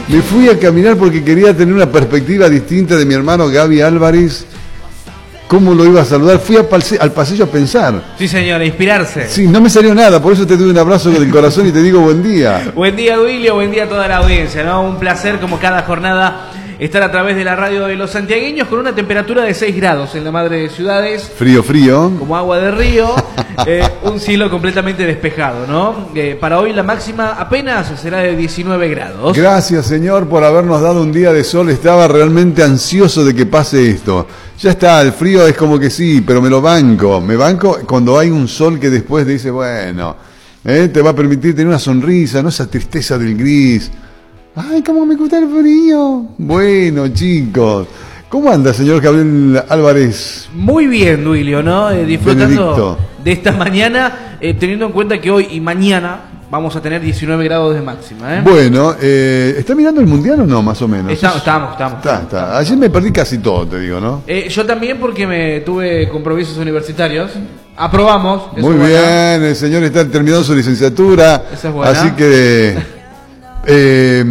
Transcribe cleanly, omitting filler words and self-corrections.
Me fui a caminar porque quería tener una perspectiva distinta de mi hermano Gaby Álvarez. ¿Cómo lo iba a saludar? Fui al pasillo a pensar. Sí, señor, a inspirarse. Sí, no me salió nada, por eso te doy un abrazo del corazón y te digo buen día. Buen día, Duilio, buen día a toda la audiencia, ¿no? Un placer, como cada jornada, estar a través de la radio de los santiagueños con una temperatura de 6 grados en la madre de ciudades. Frío, frío. Como agua de río. Un cielo completamente despejado, ¿no? Para hoy la máxima apenas será de 19 grados. Gracias, señor, por habernos dado un día de sol. Estaba realmente ansioso de que pase esto. Ya está, el frío es como que sí, pero me lo banco. Me banco cuando hay un sol que después dice, bueno, te va a permitir tener una sonrisa, no esa tristeza del gris. Ay, cómo me gusta el frío. Bueno, chicos. ¿Cómo anda, señor Gabriel Álvarez? Muy bien, Duilio, ¿no? Disfrutando Benedicto de esta mañana, teniendo en cuenta que hoy y mañana vamos a tener 19 grados de máxima, ¿eh? Bueno, ¿está mirando el Mundial o no, más o menos? Estamos. Está. Ayer me perdí casi todo, te digo, ¿no? Yo también porque me tuve compromisos universitarios. Aprobamos. Muy bien, el señor está terminando su licenciatura. Esa es buena. Así que...